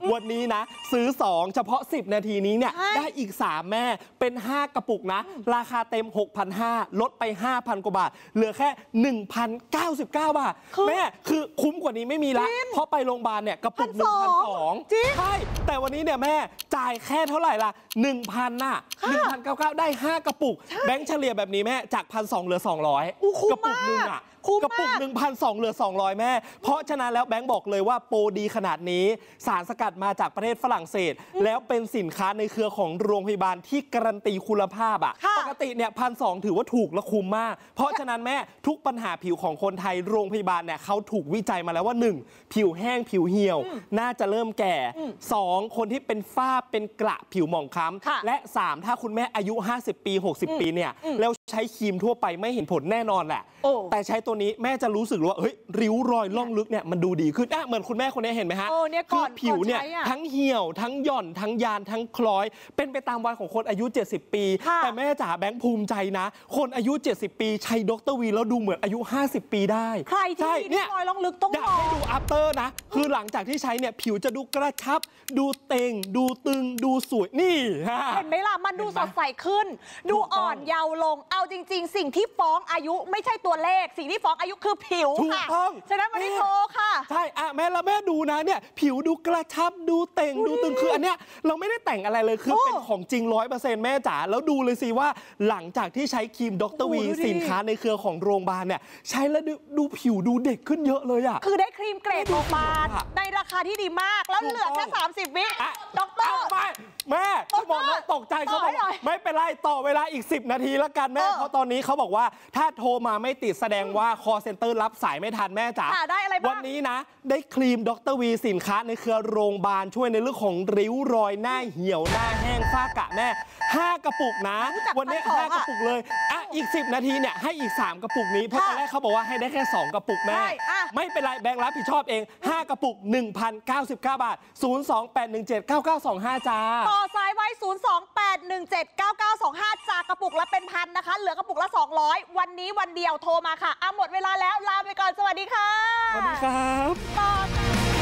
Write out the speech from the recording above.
วันนี้นะซื้อ2เฉพาะ10นาทีนี้เนี่ยได้อีก3แม่เป็น5กระปุกนะราคาเต็ม 6,500 ลดไป 5,000 กว่าบาทเหลือแค่ 1,099 บาทแม่คือคุ้มกว่านี้ไม่มีละเพราะไปโรงพยาบาลเนี่ยกระปุก 1,200 ใช่แต่วันนี้เนี่ยแม่จ่ายแค่เท่าไหร่ล่ะ 1,000 น่ะ 1,099 ได้5กระปุกแบงค์เฉลี่ยแบบนี้แม่จาก 1,200 เหลือ 200 กระปุกนึงอ่ะกระปุก 1,200 เหลือ 200 แม่เพราะฉะนั้นแล้วแบงค์บอกเลยว่าโปรดีขนาดนี้สารสกัดมาจากประเทศฝรั่งเศสแล้วเป็นสินค้าในเครือของโรงพยาบาลที่การันตีคุณภาพอ่ะปกติเนี่ย 1,200 ถือว่าถูกและคุ้มมากเพราะฉะนั้นแม่ทุกปัญหาผิวของคนไทยโรงพยาบาลเนี่ยเขาถูกวิจัยมาแล้วว่า 1. ผิวแห้งผิวเหี่ยวน่าจะเริ่มแก่ 2. คนที่เป็นฝ้าเป็นกระผิวหมองคล้ำและ 3. ถ้าคุณแม่อายุ 50 ปี 60 ปีเนี่ยแล้วใช้ครีมทั่วไปไม่เห็นผลแน่นอนแหละแต่ใช้ตัวนี้แม่จะรู้สึกว่าเฮ้ยริ้วรอยล่องลึกเนี่ยมันดูดีขึ้นเหมือนคุณแม่คนนี้เห็นไหมฮะคือผิวเนี่ยทั้งเหี่ยวทั้งหย่อนทั้งยานทั้งคล้อยเป็นไปตามวัยของคนอายุ70 ปีแต่แม่จ๋าแบงค์ภูมิใจนะคนอายุ70 ปีใช้ดร.วีแล้วดูเหมือนอายุ50 ปีได้ใครที่มีรอยล่องลึกต้องอยากให้ดูอัปเตอร์นะคือหลังจากที่ใช้เนี่ยผิวจะดูกระชับดูเต่งดูตึงดูสวยนี่เห็นไหมล่ะมันดูสดใสขึ้นดูอ่อนเยาว์ลงเอาจริงๆสิ่งที่ฟ้องอายุไม่ใช่ตัวเลขสิ่งที่ฟ้องอายุคือผิวค่ะฉะนั้นวันนี้โทรค่ะใช่แม่แล้วแม่ดูนะเนี่ยผิวดูกระชับดูเต่งดูตึงคืออันเนี้ยเราไม่ได้แต่งอะไรเลยคือเป็นของจริง 100% แม่จ๋าแล้วดูเลยสิว่าหลังจากที่ใช้ครีมดร.วีสินค้าในเครือของโรงพยาบาลเนี่ยใช้แล้วดูผิวดูเด็กขึ้นเยอะเลยอ่ะคือได้ครีมเกรดโรงพยาบาลในราคาที่ดีมากแล้วเหลือแค่30 วิดร. แม่เขาบอกแล้วตกใจเขาบอกไม่เป็นไรต่อเวลาอีก10 นาทีแล้วกันแม่เพราะตอนนี้เขาบอกว่าถ้าโทรมาไม่ติดแสดงว่า call center รับสายไม่ทันแม่จ๋าได้อะไรบ้างวันนี้นะได้ครีมดร.วีสินค้าในเครือโรงพยาบาลช่วยในเรื่องของริ้วรอยหน้าเหี่ยวหน้าแห้งฝ้ากระแม่5กระปุกนะวันนี้5กระปุกเลยอีก10 นาทีเนี่ยให้อีก3กระปุกนี้เพราะตอนแรกเขาบอกว่าให้ได้แค่2กระปุกแม่ไม่เป็นไรแบงค์รับผิดชอบเอง5กระปุก 1,099 บาท 028179925 จ้าต่อสายไว้ 028179925 จากกระปุกละเป็นพันนะคะเหลือกระปุกละ200วันนี้วันเดียวโทรมาค่ะหมดเวลาแล้วลาไปก่อนสวัสดีค่ะสวัสดีครับ